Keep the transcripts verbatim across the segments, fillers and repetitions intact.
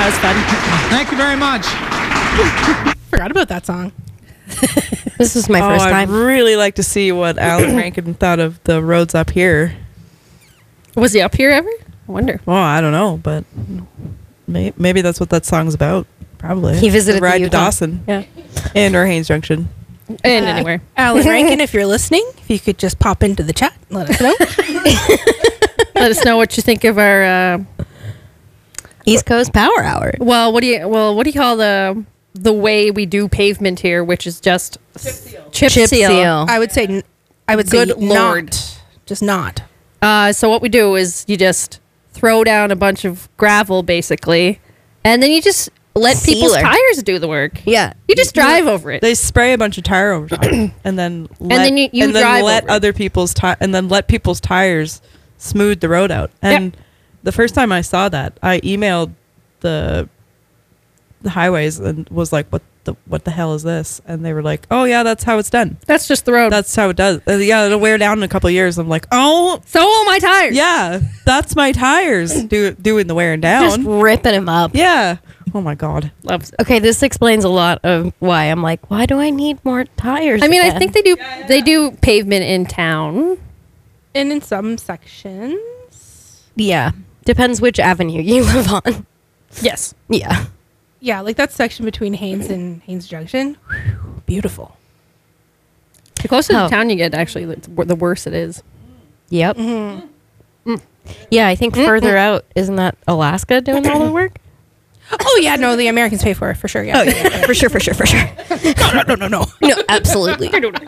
That was fun. Thank you very much. Forgot about that song. This is my oh, first I'd time. really like to see what Alan Rankin thought of the roads up here. Was he up here ever? I wonder. Well, I don't know, but may- maybe that's what that song's about. Probably. He visited the ride the to Yukon. Dawson. Yeah. And or Haynes Junction. And Uh, anywhere. Alan Rankin, if you're listening, if you could just pop into the chat, let us know. Let us know what you think of our. Uh, East Coast Power Hour. well, what do you? Well, what do you call the the way we do pavement here, which is just chip seal. Chip, Chip seal. seal. I would say, n- I would Good say Lord. not, just not. Uh, so what we do is you just throw down a bunch of gravel, basically, and then you just let people's Sealer. tires do the work. Yeah. You just drive over it. They spray a bunch of tire over top, and then let, then you- you and then drive let over it. other people's ti- and then let people's tires smooth the road out. And the first time I saw that, I emailed the the highways and was like, "What the what the hell is this?" And they were like, "Oh yeah, that's how it's done. That's just the road. That's how it does. Uh, yeah, it'll wear down in a couple of years." I'm like, "Oh so will my tires. yeah, that's my tires do, doing the wearing Just down." ripping him up. Yeah. Oh my god. Loves it. Okay, this explains a lot of why I'm like, why do I need more tires? I mean, I again? think they do. They do pavement in town. And in some sections. Yeah. Depends which avenue you live on. Yes. Yeah. Yeah, like that section between Haynes and Haynes Junction. Whew, beautiful. The closer Oh. to town you get, actually, the the worse it is. Yep. Mm-hmm. Yeah, I think further out, isn't that Alaska doing all the work? Oh, yeah, no, the Americans pay for it, for sure. Yeah. Oh, yeah. For sure, for sure, for sure. no, no, no, no. No, absolutely.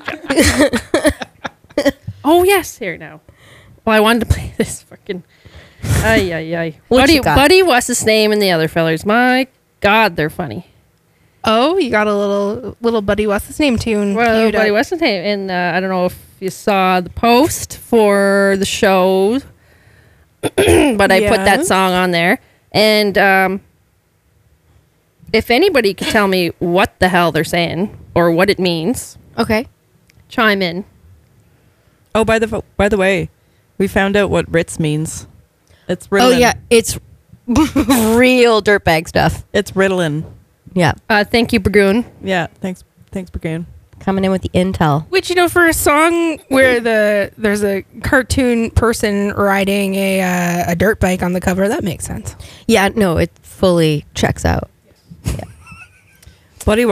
Oh yes, here now. Well, I wanted to play this fucking. Ay ay ay. What Buddy, you got? Buddy, what's his name, and the other fellers? My God, they're funny. Oh, you got a little little Buddy What's his name tune. Well, queued Buddy, up. what's his name? And uh, I don't know if you saw the post for the show, but I put that Yes. song on there. And um, if anybody could tell me what the hell they're saying or what it means, Okay. chime in. Oh, by the fo- by the way, we found out what Ritz means. It's Ritalin. Oh, yeah. It's real dirtbag stuff. It's Ritalin. Yeah. Uh, thank you, Burgoon. Yeah, thanks, thanks, Brigade. Coming in with the intel. Which, you know, for a song where the there's a cartoon person riding a uh, a dirt bike on the cover, that makes sense. Yeah, no, it fully checks out. Buddy